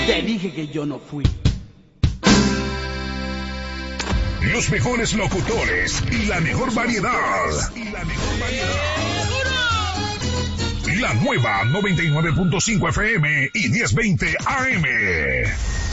Te dije que yo no fui. Los mejores locutores y la mejor variedad. La nueva 99.5 FM y 1020 AM.